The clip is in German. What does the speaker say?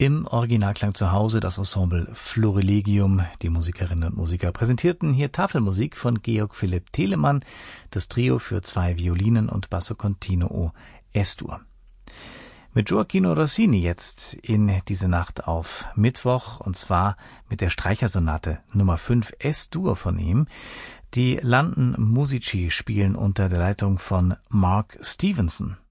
Im Originalklang zu Hause das Ensemble Florilegium. Die Musikerinnen und Musiker präsentierten hier Tafelmusik von Georg Philipp Telemann, das Trio für 2 Violinen und Basso Continuo Es-Dur. Mit Gioacchino Rossini jetzt in diese Nacht auf Mittwoch, und zwar mit der Streichersonate Nummer 5 Es-Dur von ihm. Die London Musici spielen unter der Leitung von Mark Stevenson.